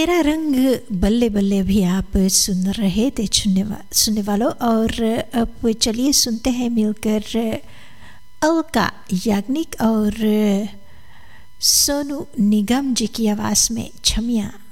तेरा रंग बल्ले बल्ले भी आप सुन रहे थे सुनने वालों। और अब चलिए सुनते हैं मिलकर अलका याग्निक और सोनू निगम जी की आवाज़ में छमिया।